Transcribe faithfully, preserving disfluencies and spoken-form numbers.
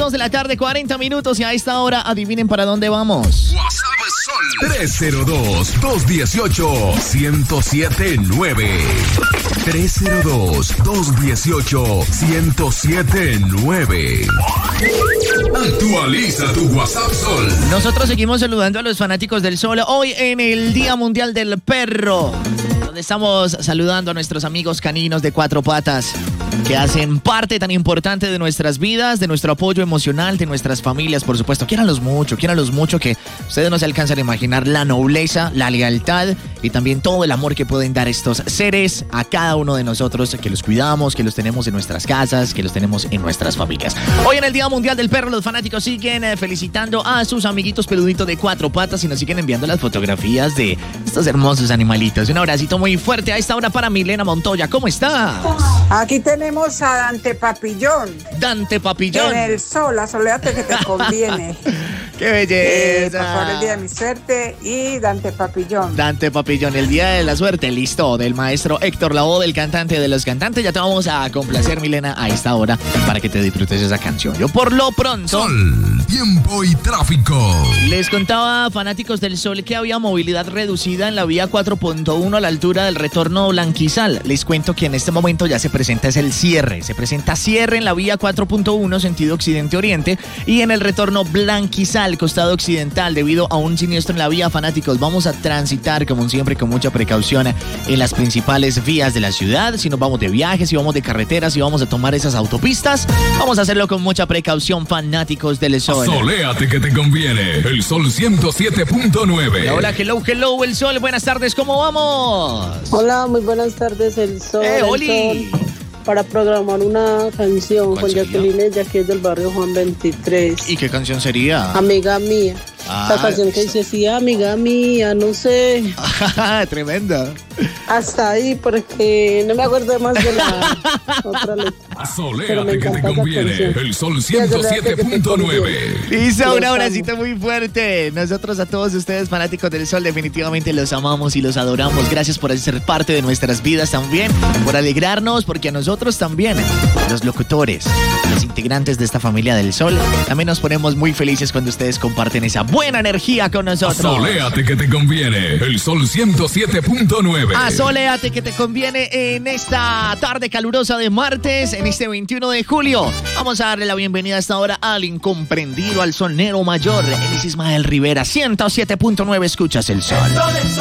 dos de la tarde, cuarenta minutos, y a esta hora adivinen para dónde vamos. WhatsApp Sol tres cero dos, dos uno ocho, uno cero siete nueve. tres cero dos, dos uno ocho, uno cero siete nueve. Actualiza tu WhatsApp Sol. Nosotros seguimos saludando a los fanáticos del Sol hoy en el Día Mundial del Perro, donde estamos saludando a nuestros amigos caninos de cuatro patas que hacen parte tan importante de nuestras vidas, de nuestro apoyo emocional, de nuestras familias, por supuesto. Quiéranlos mucho, quiéranlos mucho, que ustedes no se alcanzan a imaginar la nobleza, la lealtad y también todo el amor que pueden dar estos seres a cada uno de nosotros, que los cuidamos, que los tenemos en nuestras casas, que los tenemos en nuestras familias. Hoy en el Día Mundial del Perro, los fanáticos siguen eh, felicitando a sus amiguitos peluditos de cuatro patas y nos siguen enviando las fotografías de estos hermosos animalitos. Un abracito muy fuerte a esta hora para Milena Montoya. ¿Cómo está? Aquí tenemos a Dante Papillón. Dante Papillón. En el sol, asoléate que te conviene. ¡Qué belleza! Eh, por favor, el día de mi suerte y Dante Papillón. Dante Papillón, el día de la suerte, listo, del maestro Héctor Lavoe, del cantante de los cantantes. Ya te vamos a complacer, Milena, a esta hora para que te disfrutes esa canción. Yo por lo pronto... Sol, tiempo y tráfico. Les contaba, fanáticos del Sol, que había movilidad reducida en la vía cuatro punto uno a la altura del retorno Blanquizal. Les cuento que en este momento ya se presenta es el cierre. Se presenta cierre en la vía cuatro punto uno sentido occidente-oriente y en el retorno Blanquizal, costado occidental, debido a un siniestro en la vía. Fanáticos, vamos a transitar como siempre con mucha precaución en las principales vías de la ciudad. Si nos vamos de viaje, si vamos de carretera, si vamos a tomar esas autopistas, vamos a hacerlo con mucha precaución, fanáticos del Sol. Soléate que te conviene. El Sol ciento siete punto nueve. Hola, hola, hello, hello, el Sol. Buenas tardes, ¿cómo vamos? Hola, muy buenas tardes, el Sol. Eh, el Oli. Sol. Para programar una canción con sería? Jacqueline, ya que es del barrio Juan veintitrés. ¿Y qué canción sería? Amiga mía. Ah, La canción que dice, sí, amiga mía, no sé. Tremenda. Hasta ahí, porque no me acuerdo más de la otra letra. Soléate que te conviene. El Sol ciento siete punto nueve. Listo, un abracito muy fuerte. Nosotros a todos ustedes, fanáticos del Sol, definitivamente los amamos y los adoramos. Gracias por ser parte de nuestras vidas también, por alegrarnos, porque a nosotros también, los locutores, los integrantes de esta familia del Sol, también nos ponemos muy felices cuando ustedes comparten esa buena energía con nosotros. Soléate que te conviene. El Sol ciento siete punto nueve. Asoléate que te conviene en esta tarde calurosa de martes, en este veintiuno de julio. Vamos a darle la bienvenida a esta hora al incomprendido, al sonero mayor, él es Ismael Rivera. ciento siete punto nueve, escuchas el Sol. El sol, el sol.